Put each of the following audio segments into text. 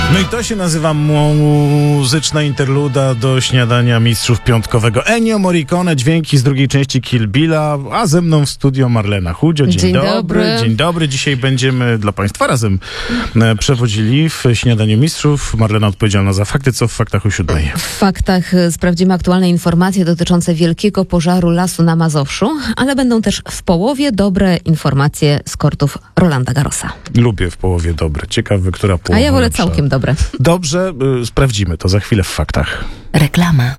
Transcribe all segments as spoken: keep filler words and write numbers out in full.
No i to się nazywa muzyczna interluda do śniadania mistrzów piątkowego. Ennio Morricone, dźwięki z drugiej części Kill Billa, a ze mną w studio Marlena Chudzio. Dzień, Dzień dobry. dobry. Dzień dobry. Dzisiaj będziemy dla Państwa razem e, przewodzili w śniadaniu mistrzów. Marlena odpowiedzialna za fakty, co w faktach o siódmej. W faktach sprawdzimy aktualne informacje dotyczące wielkiego pożaru lasu na Mazowszu, ale będą też w połowie dobre informacje z kortów Rolanda Garrosa. Lubię w połowie dobre. Ciekawe, która połowa A ja wolę lepsza. całkiem dobre. Dobrze, y, sprawdzimy to za chwilę w faktach. Reklama.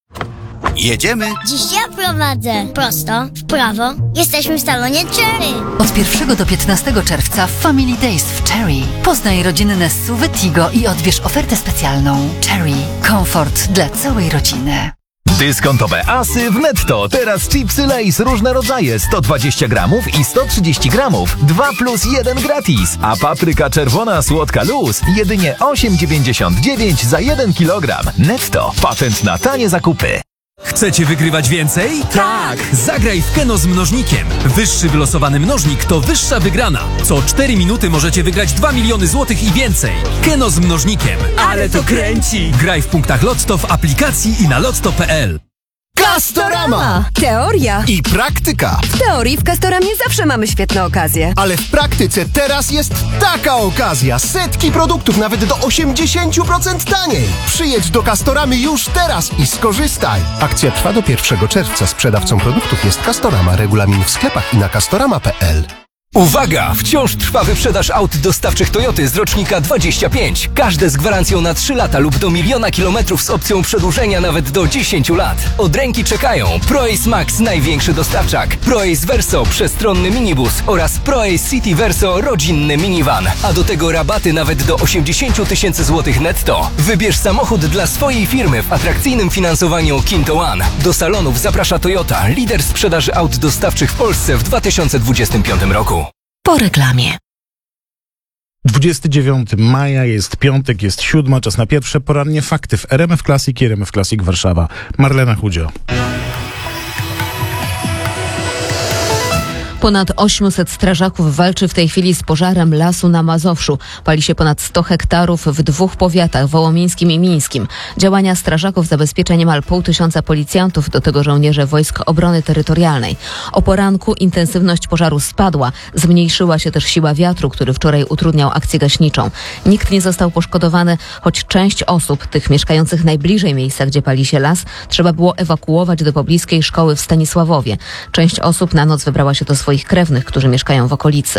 Jedziemy? Dziś ja prowadzę. Prosto, w prawo. Jesteśmy w salonie Cherry. Od pierwszego do piętnastego czerwca Family Days w Cherry. Poznaj rodzinne S U V Tigo i odbierz ofertę specjalną. Cherry. Komfort dla całej rodziny. Dyskontowe asy w Netto. Teraz chipsy Lay's różne rodzaje, sto dwadzieścia gramów i sto trzydzieści gramów. dwa plus jeden gratis. A papryka czerwona słodka luz jedynie osiem dziewięćdziesiąt dziewięć za jeden kilogram. Netto. Patent na tanie zakupy. Chcecie wygrywać więcej? Tak! Zagraj w Keno z mnożnikiem. Wyższy wylosowany mnożnik to wyższa wygrana. Co cztery minuty możecie wygrać dwa miliony złotych i więcej. Keno z mnożnikiem. Ale to kręci! Graj w punktach Lotto w aplikacji i na lotto kropka p l. Castorama! Teoria I praktyka. w teorii w Castoramie zawsze mamy świetne okazje. Ale w praktyce teraz jest taka okazja. Setki produktów nawet do osiemdziesiąt procent taniej. Przyjedź do Castoramy już teraz i skorzystaj. Akcja trwa do pierwszego czerwca. Sprzedawcą produktów jest Castorama. Regulamin w sklepach i na castorama kropka p l. Uwaga! Wciąż trwa wyprzedaż aut dostawczych Toyoty z rocznika dwadzieścia pięć. Każde z gwarancją na trzy lata lub do miliona kilometrów z opcją przedłużenia nawet do dziesięciu lat. Od ręki czekają ProAce Max, największy dostawczak, ProAce Verso, przestronny minibus oraz ProAce City Verso, rodzinny minivan. A do tego rabaty nawet do osiemdziesiąt tysięcy złotych netto. Wybierz samochód dla swojej firmy w atrakcyjnym finansowaniu Kinto One. Do salonów zaprasza Toyota, lider sprzedaży aut dostawczych w Polsce w dwa tysiące dwudziestym piątym roku. Po reklamie. dwudziestego dziewiątego maja, jest piątek, jest siódma, czas na pierwsze porannie fakty w R M F Classic i R M F Classic Warszawa. Marlena Chudzio. Ponad osiemset strażaków walczy w tej chwili z pożarem lasu na Mazowszu. Pali się ponad sto hektarów w dwóch powiatach, wołomińskim i mińskim. Działania strażaków zabezpiecza niemal pół tysiąca policjantów, do tego żołnierze Wojsk Obrony Terytorialnej. O poranku intensywność pożaru spadła. Zmniejszyła się też siła wiatru, który wczoraj utrudniał akcję gaśniczą. Nikt nie został poszkodowany, choć część osób, tych mieszkających najbliżej miejsca, gdzie pali się las, trzeba było ewakuować do pobliskiej szkoły w Stanisławowie. Część osób na noc wybrała się do swoich krewnych, którzy mieszkają w okolicy.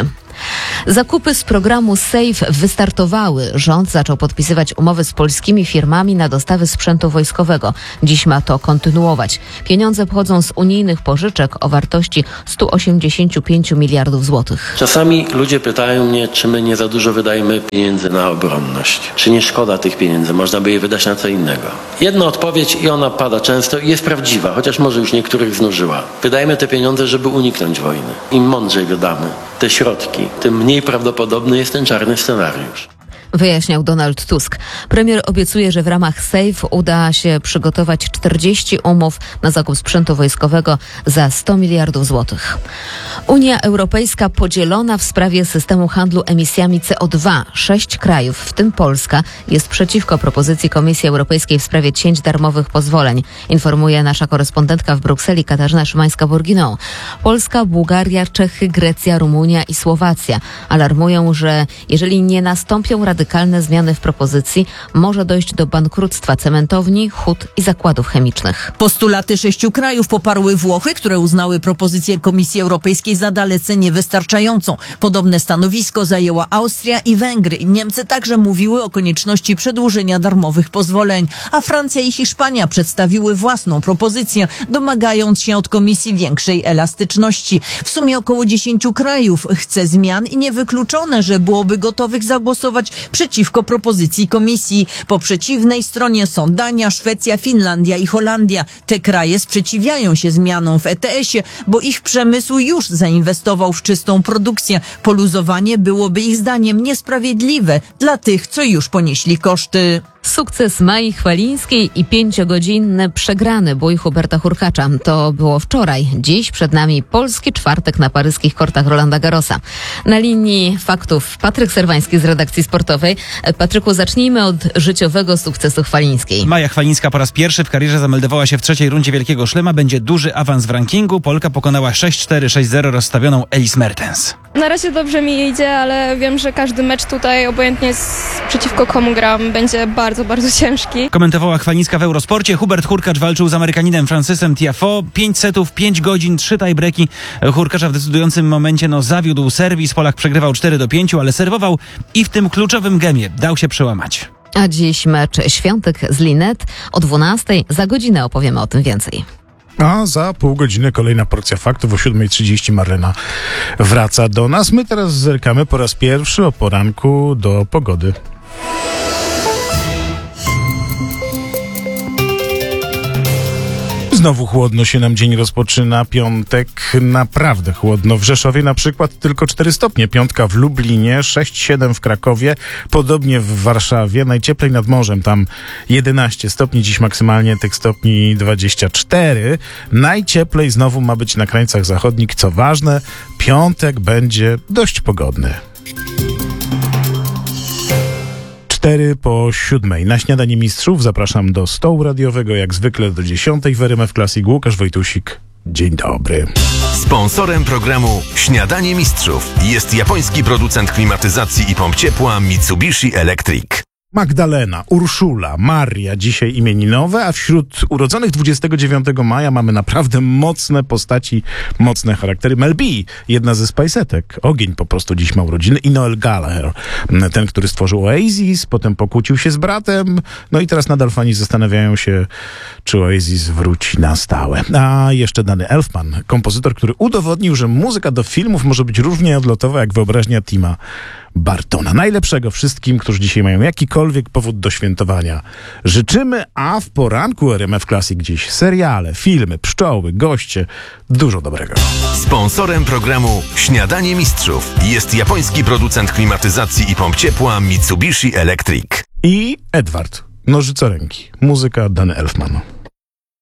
Zakupy z programu SAFE wystartowały. Rząd zaczął podpisywać umowy z polskimi firmami na dostawy sprzętu wojskowego. Dziś ma to kontynuować. Pieniądze pochodzą z unijnych pożyczek o wartości sto osiemdziesiąt pięć miliardów złotych. Czasami ludzie pytają mnie, czy my nie za dużo wydajemy pieniędzy na obronność. Czy nie szkoda tych pieniędzy, można by je wydać na co innego. Jedna odpowiedź i ona pada często i jest prawdziwa, chociaż może już niektórych znużyła. Wydajmy te pieniądze, żeby uniknąć wojny. Im mądrzej wydamy te środki, tym mniej prawdopodobny jest ten czarny scenariusz. Wyjaśniał Donald Tusk. Premier obiecuje, że w ramach SAFE uda się przygotować czterdzieści umów na zakup sprzętu wojskowego za sto miliardów złotych. Unia Europejska podzielona w sprawie systemu handlu emisjami C O dwa. Sześć krajów, w tym Polska, jest przeciwko propozycji Komisji Europejskiej w sprawie cięć darmowych pozwoleń, informuje nasza korespondentka w Brukseli Katarzyna Szymańska-Borginą. Polska, Bułgaria, Czechy, Grecja, Rumunia i Słowacja alarmują, że jeżeli nie nastąpią radykalne zmiany w propozycji, może dojść do bankructwa cementowni, hut i zakładów chemicznych. Postulaty sześciu krajów poparły Włochy, które uznały propozycję Komisji Europejskiej za dalece niewystarczającą. Podobne stanowisko zajęła Austria i Węgry. Niemcy także mówiły o konieczności przedłużenia darmowych pozwoleń, a Francja i Hiszpania przedstawiły własną propozycję, domagając się od Komisji większej elastyczności. W sumie około dziesięciu krajów chce zmian i niewykluczone, że byłoby gotowych zagłosować przeciwko propozycji Komisji. Po przeciwnej stronie są Dania, Szwecja, Finlandia i Holandia. Te kraje sprzeciwiają się zmianom w E T S ie, bo ich przemysł już zainwestował w czystą produkcję. Poluzowanie byłoby ich zdaniem niesprawiedliwe dla tych, co już ponieśli koszty. Sukces Mai Chwalińskiej i pięciogodzinny przegrany bój Huberta Hurkacza. To było wczoraj. Dziś przed nami polski czwartek na paryskich kortach Rolanda Garrosa. Na linii faktów Patryk Serwański z redakcji sportowej. Patryku, zacznijmy od życiowego sukcesu Chwalińskiej. Maja Chwalińska po raz pierwszy w karierze zameldowała się w trzeciej rundzie Wielkiego Szlema. Będzie duży awans w rankingu. Polka pokonała sześć cztery sześć zero rozstawioną Elise Mertens. Na razie dobrze mi idzie, ale wiem, że każdy mecz tutaj, obojętnie z, przeciwko komu gram, będzie bardzo, bardzo ciężki. Komentowała Chwalińska w Eurosporcie. Hubert Hurkacz walczył z Amerykaninem Francisem Tiafoe. Pięć setów, pięć godzin, trzy tiebreaki. Hurkacza w decydującym momencie no, zawiódł serwis. Polak przegrywał cztery do pięciu, ale serwował i w tym kluczowym gemie dał się przełamać. A dziś mecz Świątek z Linnet o dwunastej. Za godzinę opowiemy o tym więcej. A za pół godziny kolejna porcja faktów. O siódma trzydzieści Marlena wraca do nas. My teraz zerkamy po raz pierwszy o poranku do pogody. Znowu chłodno się nam dzień rozpoczyna. Piątek naprawdę chłodno. W Rzeszowie na przykład tylko cztery stopnie. Piątka w Lublinie, sześć siedem w Krakowie. Podobnie w Warszawie. Najcieplej nad morzem. Tam jedenaście stopni. Dziś maksymalnie tych stopni dwadzieścia cztery. Najcieplej znowu ma być na krańcach zachodnich. Co ważne, piątek będzie dość pogodny. Cztery po siódmej. Na śniadanie mistrzów zapraszam do stołu radiowego, jak zwykle do dziesiątej w R M F Classic. Łukasz Wojtusik. Dzień dobry. Sponsorem programu Śniadanie Mistrzów jest japoński producent klimatyzacji i pomp ciepła Mitsubishi Electric. Magdalena, Urszula, Maria, dzisiaj imieninowe, a wśród urodzonych dwudziestego dziewiątego maja mamy naprawdę mocne postaci, mocne charaktery. Mel B, jedna ze Spice'etek, Ogień po prostu dziś ma urodziny, i Noel Gallagher, ten, który stworzył Oasis, potem pokłócił się z bratem, no i teraz nadal fani zastanawiają się, czy Oasis wróci na stałe. A jeszcze Danny Elfman, kompozytor, który udowodnił, że muzyka do filmów może być równie odlotowa jak wyobraźnia Tima Bartona. Najlepszego wszystkim, którzy dzisiaj mają jakikolwiek powód do świętowania. Życzymy, a w poranku R M F Classic dziś seriale, filmy, pszczoły, goście, dużo dobrego. Sponsorem programu Śniadanie Mistrzów jest japoński producent klimatyzacji i pomp ciepła Mitsubishi Electric. I Edward, nożycoręki, muzyka Danny Elfman.